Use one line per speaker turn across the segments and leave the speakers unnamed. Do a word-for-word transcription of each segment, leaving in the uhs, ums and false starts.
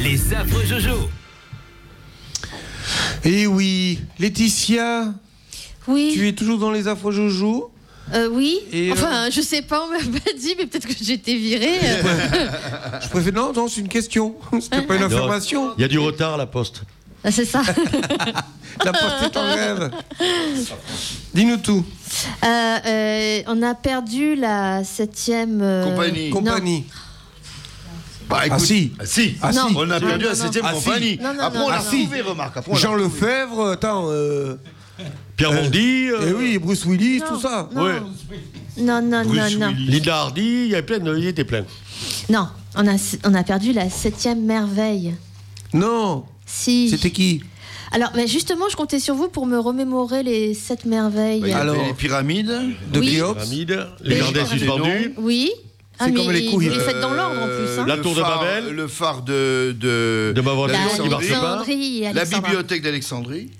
Les affreux Jojo.
Eh oui, Laetitia.
Oui.
Tu es toujours dans les affreux Jojo?
Euh, oui.
Et
enfin,
euh...
je sais pas, on m'a pas dit, mais peut-être que j'ai été virée. Euh...
Je préfère. Non, non, c'est une question. C'était pas une information.
Il y a du retard à la poste.
Ah, c'est ça.
La poste est en grève. Dis-nous tout.
Euh, euh, on a perdu la septième euh...
compagnie.
Compagnie.
Bah, écoute,
ah si,
ah, si.
Ah, si.
On a
non,
perdu
non,
la septième
ah,
compagnie.
Si. Non, non,
Après
non,
on
non,
a
non.
trouvé, remarque. Après, on
Jean
a
Lefebvre, attends. Euh...
Pierre
euh,
Bondy.
Eh
Euh...
oui, Bruce Willis,
Non,
tout ça.
Non,
Ouais.
non, non,
Bruce
non, non.
Willis.
Linda Hardy, il y avait plein, de... il était plein.
Non, on a, on a perdu la septième merveille.
Non.
Si.
C'était qui?
Alors, bah, justement, je comptais sur vous pour me remémorer les sept merveilles.
Bah, il y avait
Alors.
les pyramides.
De
Oui.
Khéops.
Pyramide, les
Et-
jardins
et-
suspendus.
Oui. Ah,
C'est
mais
comme les
vous
couilles.
les faites dans l'ordre en plus. Hein.
La
le
tour de
phare-
Babel.
Le phare de. De,
De ma voiture qui marche pas.
Alexandrie,
La
Alexandra.
bibliothèque d'Alexandrie.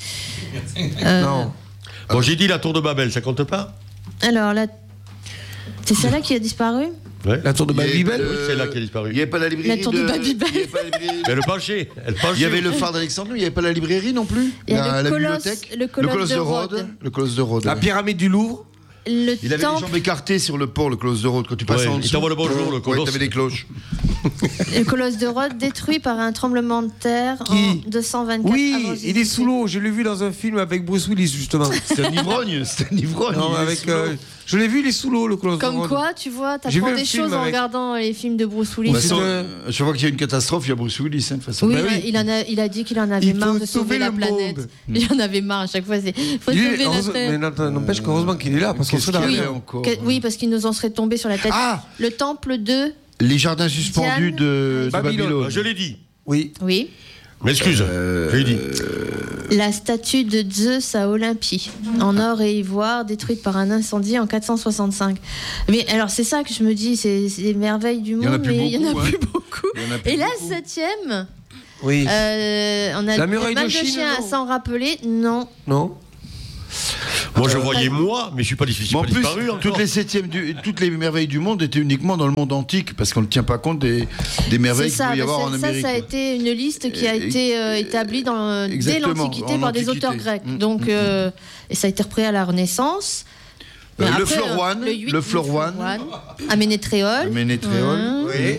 Euh,
Non.
Bon, j'ai dit la tour de Babel, ça compte pas?
Alors, là, c'est celle-là qui a disparu?
Ouais.
La tour de
Il y avait
Babybel.
le-
Oui, c'est là qui a disparu.
Il n'y avait pas la librairie.
La tour de Babybel.
Il y avait pas la librairie-
Mais le pencher, elle penchait.
Il y avait le phare d'Alexandrie, il n'y avait pas la librairie non plus.
Il y a
la,
le
la
colosse-
bibliothèque.
le colosse de Rhodes.
Le colosse de Rhodes.
La pyramide du Louvre.
Le
Il avait les
temple,
jambes écartées sur le port, le colosse de Rhodes, quand tu passais
Ouais,
en
il
dessous.
t'envoie le bonjour, le
Ouais,
colosse.
t'avais des cloches.
le colosse de Rhodes détruit par un tremblement de terre
Qui
en deux cent vingt-quatre
Oui,
avant
il est sous l'eau. Je l'ai vu dans un film avec Bruce Willis, justement.
C'était un ivrogne, c'était un ivrogne.
Non,
il est
avec,
sous l'eau.
euh, je l'ai vu, il est sous l'eau, le colosse de
Comme
Rhodes.
quoi, tu vois,
J'ai
t'apprends
vu un
des
film
choses en
avec-
regardant les films de Bruce Willis.
Bah,
c'est
sans-
de-
euh, Chaque fois qu'il y a une catastrophe, il y a Bruce Willis, hein, de toute façon.
Oui,
Bah
il, a,
oui.
il en a, il a dit qu'il en avait
Il
marre
faut
de sauver
sauver
la
le
planète.
monde.
Il en avait marre à chaque fois. C'est faut
Il est-
sauver la
heureusement-
Terre.
mais n'attends, n'empêche qu'heureusement qu'il est là, parce qu'on
Qu'est-ce
serait
qu'il y
là.
avait encore
Que- oui, parce qu'il nous en serait tombé sur la tête.
Ah,
Le temple de.
les jardins suspendus
Diane.
de, de
Babylone.
Babylone.
Ah, je l'ai dit.
Oui.
Oui.
Mais excuse,
Euh,
je l'ai dit.
La statue de Zeus à Olympie, en or et ivoire, détruite par un incendie en quatre cent soixante-cinq. Mais alors, c'est ça que je me dis, c'est c'est les merveilles du
Il y en a
monde,
plus
mais il n'y en a
beaucoup,
plus
hein.
beaucoup.
Il y en a plus
Et la
beaucoup.
septième,
Oui.
euh, on a
La
le
muraille
mal
de
de
Chine,
chien à
non
s'en rappeler. Non.
Non.
Moi, je voyais moi, mais je suis pas, je suis
Mais en
pas
plus,
disparu encore.
toutes les, septièmes du- toutes les merveilles du monde étaient uniquement dans le monde antique, parce qu'on ne tient pas compte des, des merveilles
C'est
qu'il
ça,
peut y
bah,
avoir
c'est-
en
ça,
Amérique.
ça a été une liste qui a
Et-
été euh, établie dans, dès
Exactement,
l'Antiquité
en
par des
Antiquité.
auteurs grecs.
Mm,
Donc,
mm,
euh, et ça a été repris à la Renaissance.
Euh,
Mais
le
après,
Florwan,
le, huit,
le Florwan.
Aménétréol.
Le Ménétréol.
Hein.
Oui.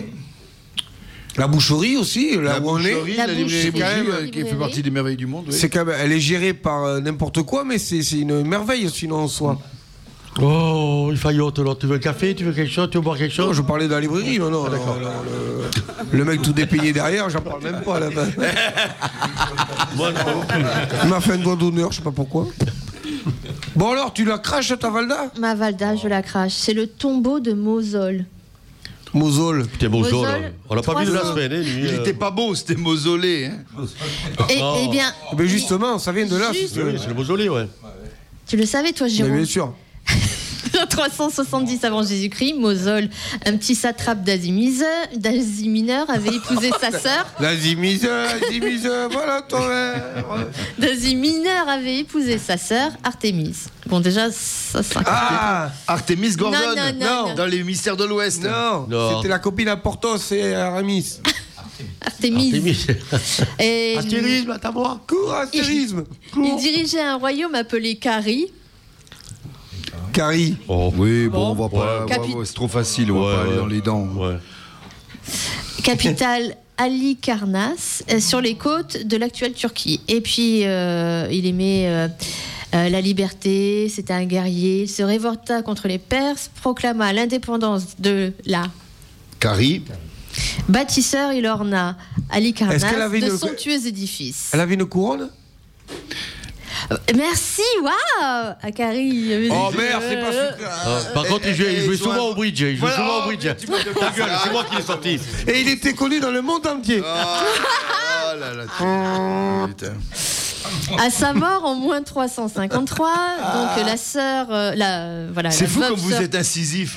La boucherie aussi, là
La
où on est.
boucherie,
La
la librairie
boucherie,
Bougie,
la
euh, qui fait
librairie.
partie des merveilles du monde. oui.
C'est quand même, elle est gérée par euh, n'importe quoi, mais c'est c'est une merveille sinon en soi.
Oh, il faillote, là. Tu veux un café, tu veux quelque chose, tu veux boire quelque
Non,
chose?
je parlais de la librairie, non, non. non, non, le, le mec tout dépayé derrière, j'en parle même pas là-bas.
Moi, non.
Il m'a fait un doigt d'honneur, je sais pas pourquoi. Bon alors, tu la craches ta Valda?
Ma Valda, je la crache. C'est le tombeau de Mosol.
Mosole.
Putain, Mosole.
Mosole,
On l'a pas vu de la
trois cents.
semaine, hein, lui.
Il
euh.
était pas beau, c'était mausolée. Hein.
Et,
Oh.
eh bien,
Mais justement, ça vient de là.
Juste-
c'est-
Oui, c'est le mausolée, ouais.
tu le savais, toi,
Mais
Jérôme?
bien sûr.
trois cent soixante-dix avant Jésus-Christ, Mosol, un petit satrape d'Asie Mineure, d'Asie mineure, avait épousé sa sœur.
L'Asie misère, l'Asie misère, voilà ton verre.
D'Asie mineure avait épousé sa sœur, Artémise. Bon, déjà, ça, ça.
Ah
Artemis Gordon,
Non, non, non, non.
dans les mystères de l'Ouest.
non,
Non.
c'était la copine à Porthos et Aramis.
Artémise.
Artémis.
Et,
Astérisme, attends moi.
Cours, astérisme.
il
Cours.
dirigeait un royaume appelé Carie.
Carrie.
Oh,
Oui, bon,
Bon.
on va pas.
Ouais.
Capi-
ouais, ouais, c'est trop facile, on va
Ouais,
pas aller
ouais.
dans les dents.
ouais.
Capitale Halikarnas, euh, sur les côtes de l'actuelle Turquie. Et puis, euh, il aimait euh, euh, la liberté, c'était un guerrier. Il se révolta contre les Perses, proclama l'indépendance de la
Carrie,
bâtisseur. Il orna Halikarnas
Est-ce qu'elle avait
de
une-
somptueux édifices.
Elle avait une couronne?
Euh, Merci, waouh Akari.
Oh merde, c'est pas super.
Ah, par contre, il jouait, il
et-
jouait
et-
souvent au bridge. Il jouait
Voilà,
souvent au
oh,
bridge.
mais tu m'as fait
Ta gueule, c'est moi qui l'ai sorti.
Et il était connu dans le monde entier.
Ah là là, tu- putain.
À sa mort en moins trois cent cinquante-trois, donc euh, la sœur, euh, la voilà.
C'est
la
fou
veuve
comme vous
sœur-
êtes incisif.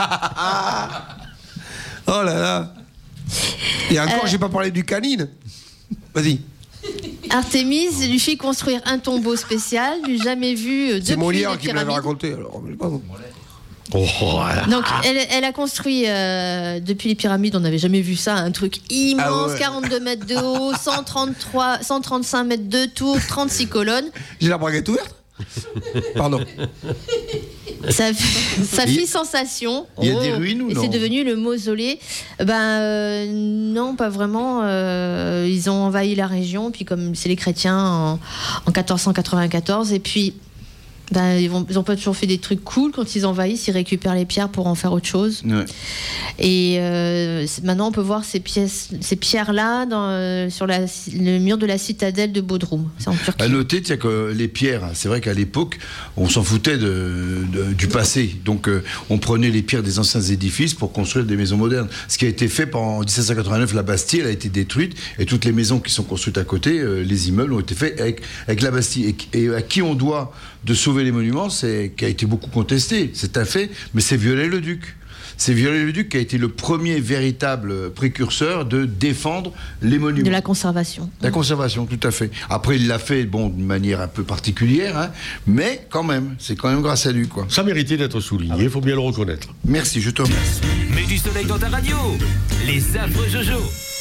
Oh là là. Et encore,
Euh.
j'ai pas parlé du canine. Vas-y.
Artémise lui fit construire un tombeau spécial, du jamais vu euh, depuis
C'est Molière
les
qui me l'avait
pyramides.
raconté. Alors, je sais pas, bon.
Oh, voilà.
Donc, elle, elle a construit, euh, depuis les pyramides, on n'avait jamais vu ça, un truc immense,
Ah ouais.
quarante-deux mètres de haut, cent trente-trois, cent trente-cinq mètres de tour, trente-six colonnes.
J'ai la braguette ouverte. Pardon.
Ça, ça
Il-
fit sensation.
il y a des ruines ou
et
non
c'est devenu le mausolée. Ben euh, non, pas vraiment. Euh, ils ont envahi la région, puis comme c'est les chrétiens en, en quatorze cent quatre-vingt-quatorze, et puis ben, ils n'ont ils ont pas toujours fait des trucs cool. Quand ils envahissent, ils récupèrent les pierres pour en faire autre chose.
Ouais.
Et euh, c'est- maintenant, on peut voir ces pièces, ces pierres-là dans, euh, sur la, le mur de la citadelle de Bodrum. C'est en Turquie.
À noter, tiens, que les pierres, c'est vrai qu'à l'époque, on s'en foutait de, de- du passé. Donc, euh, on prenait les pierres des anciens édifices pour construire des maisons modernes. Ce qui a été fait en dix-sept cent quatre-vingt-neuf, la Bastille, elle a été détruite, et toutes les maisons qui sont construites à côté, euh, les immeubles ont été faits avec, avec la Bastille. Et, et à qui on doit de sauver les monuments, c'est qui a été beaucoup contesté. C'est un fait, mais c'est Viollet-le-Duc. C'est Viollet-le-Duc qui a été le premier véritable précurseur de défendre les monuments.
De la conservation.
La conservation, tout à fait. Après, il l'a fait, bon, d'une manière un peu particulière, hein, mais quand même, c'est quand même grâce à lui, quoi.
Ça méritait d'être souligné, il faut bien le reconnaître.
Merci, je te remercie.
Mets du soleil dans ta radio. Les affreux Jojo.